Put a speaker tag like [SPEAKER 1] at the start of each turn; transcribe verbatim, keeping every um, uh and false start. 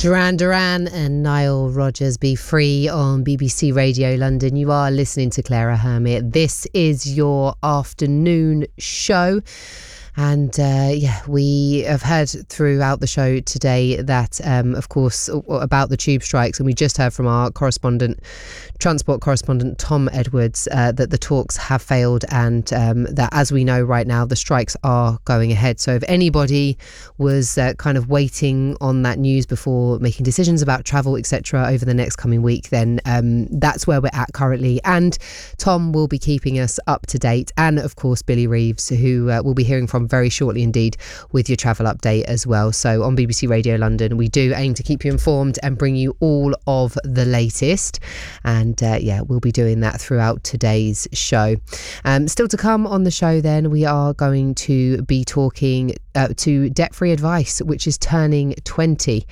[SPEAKER 1] Duran Duran and Nile Rodgers, Be Free on B B C Radio London. You are listening to Clara Hermit. This is your afternoon show. And uh, yeah, we have heard throughout the show today that, um, of course, about the tube strikes. And we just heard from our correspondent, transport correspondent, Tom Edwards, uh, that the talks have failed and um, that, as we know right now, the strikes are going ahead. So if anybody was uh, kind of waiting on that news before making decisions about travel, et cetera, over the next coming week, then um, that's where we're at currently. And Tom will be keeping us up to date. And, of course, Billy Reeves, who uh, we'll be hearing from very shortly indeed with your travel update as well. So on B B C Radio London, we do aim to keep you informed and bring you all of the latest. And uh, yeah, we'll be doing that throughout today's show. Um, still to come on the show then, we are going to be talking uh, to Debt Free Advice, which is turning twenty.